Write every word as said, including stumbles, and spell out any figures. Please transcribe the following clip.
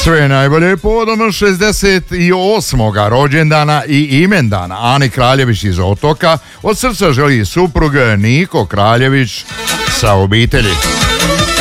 Sve najbolje povodom šezdeset osmog rođendana i imendana Ani Kraljević iz Otoka od srca želi suprug Niko Kraljević sa obitelji.